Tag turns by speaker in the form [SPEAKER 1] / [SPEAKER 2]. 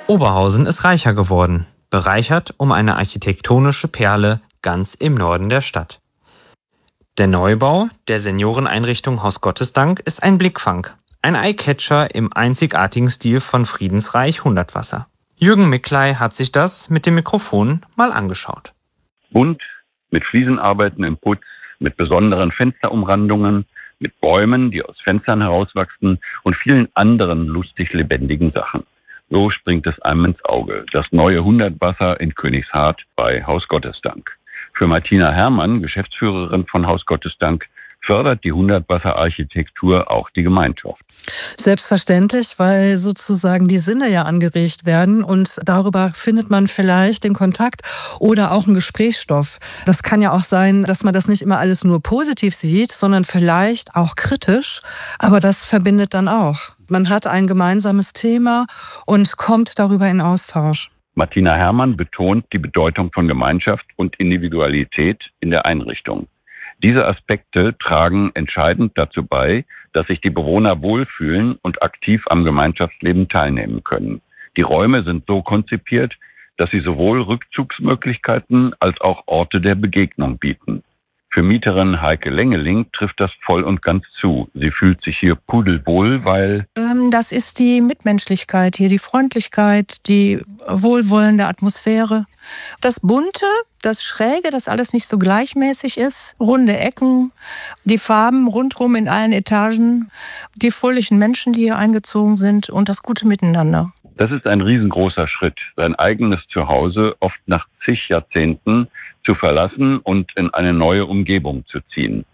[SPEAKER 1] Oberhausen ist reicher geworden, bereichert um eine architektonische Perle ganz im Norden der Stadt. Der Neubau der Senioreneinrichtung Haus Gottesdank ist ein Blickfang, ein Eyecatcher im einzigartigen Stil von Friedensreich Hundertwasser. Jürgen Mickley hat sich das mit dem Mikrofon mal angeschaut.
[SPEAKER 2] Bunt, mit Fliesenarbeiten im Putz, mit besonderen Fensterumrandungen, mit Bäumen, die aus Fenstern herauswachsen und vielen anderen lustig lebendigen Sachen. So springt es einem ins Auge. Das neue Hundertwasser in Königshardt bei Haus Gottesdank. Für Martina Herrmann, Geschäftsführerin von Haus Gottesdank, fördert die Hundertwasser-Architektur auch die Gemeinschaft.
[SPEAKER 3] Selbstverständlich, weil sozusagen die Sinne ja angeregt werden und darüber findet man vielleicht den Kontakt oder auch einen Gesprächsstoff. Das kann ja auch sein, dass man das nicht immer alles nur positiv sieht, sondern vielleicht auch kritisch, aber das verbindet dann auch. Man hat ein gemeinsames Thema und kommt darüber in Austausch.
[SPEAKER 2] Martina Herrmann betont die Bedeutung von Gemeinschaft und Individualität in der Einrichtung. Diese Aspekte tragen entscheidend dazu bei, dass sich die Bewohner wohlfühlen und aktiv am Gemeinschaftsleben teilnehmen können. Die Räume sind so konzipiert, dass sie sowohl Rückzugsmöglichkeiten als auch Orte der Begegnung bieten. Für Mieterin Heike Lengeling trifft das voll und ganz zu. Sie fühlt sich hier pudelwohl, weil...
[SPEAKER 4] Das ist die Mitmenschlichkeit hier, die Freundlichkeit, die wohlwollende Atmosphäre. Das Bunte, das Schräge, das alles nicht so gleichmäßig ist. Runde Ecken, die Farben rundherum in allen Etagen, die fröhlichen Menschen, die hier eingezogen sind und das gute Miteinander.
[SPEAKER 2] Das ist ein riesengroßer Schritt, sein eigenes Zuhause oft nach zig Jahrzehnten zu verlassen und in eine neue Umgebung zu ziehen.